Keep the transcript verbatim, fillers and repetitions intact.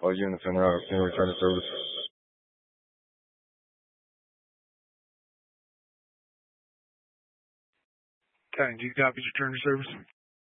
All units en route. Can you return to service? ten, do you copy return to service?